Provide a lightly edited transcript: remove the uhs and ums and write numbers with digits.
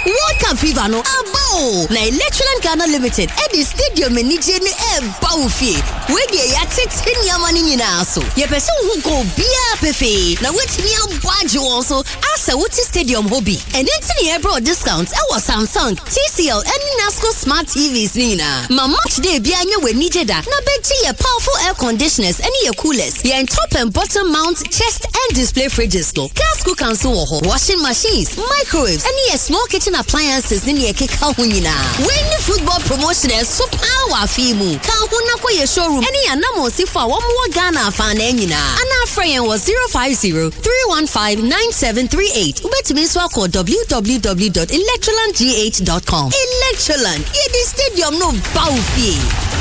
World Cup fever no abo. Na Electroland Ghana Limited Eddie Stadium enije ne bawfie. We dey ya tete nyamani nyina so. Ye pese hu go bia pefe. Na wetimi abwaje won so asa wuti stadium hobby. And enti ne bro discounts e was Samsung, TCL and Nasco Smart TVs nina. Ma match day bia anya we nije da. Na beji ye powerful air conditioners and ye coolers. Ye top and bottom mount chest and display fridges no. Gas cookers so washing machines, microwaves and ye small kitchen appliances in ye keka hu nyina. When the football promotion is so power fimu. Ka hu na kwa ye showroom. Any anamo si fa wa mo Ghana fan nyina. Ana friend was 050-315-9738. Ubetumi so call www.electrolandgh.com. Electroland, ye the stadium no bawfie.